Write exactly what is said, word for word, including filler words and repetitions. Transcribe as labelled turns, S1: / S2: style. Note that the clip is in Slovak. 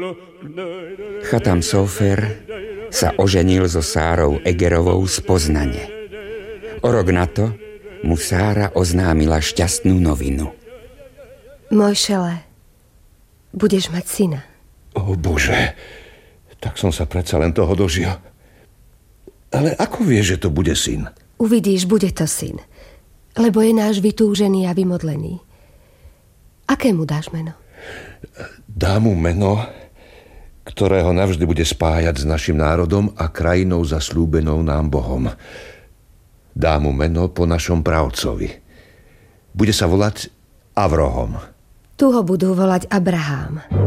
S1: Chatam Sofer sa oženil so Sárou Egerovou z Poznane. O rok na to mu Sára oznámila šťastnú novinu.
S2: Mojšele, budeš mať syna.
S3: O Bože, tak som sa predsa len toho dožil. Ale ako vieš, že to bude syn?
S2: Uvidíš, bude to syn, lebo je náš vytúžený a vymodlený. Aké mu dáš meno?
S3: Dá mu meno, ktorého navždy bude spájať s našim národom a krajinou zasľúbenou nám Bohom. Dá mu meno po našom pravcovi. Bude sa volať Avrohom.
S2: Tu ho budú volať Abrahám.